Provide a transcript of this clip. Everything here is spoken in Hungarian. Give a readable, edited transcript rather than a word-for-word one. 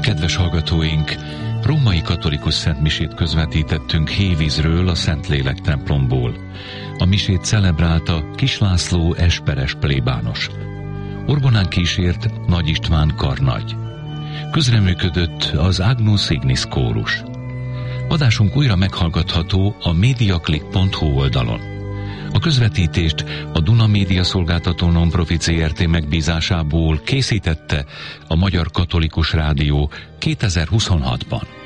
Kedves hallgatóink, római katolikus szentmisét közvetítettünk Hévízről, a Szentlélek templomból. A misét celebrálta Kis László esperes plébános. Orgonán kísért Nagy István karnagy. Közreműködött az Agnus Ignis kórus. Adásunk újra meghallgatható a mediaclick.hu oldalon. A közvetítést a Duna Média Szolgáltató Nonprofit Zrt. Megbízásából készítette a Magyar Katolikus Rádió 2026-ban.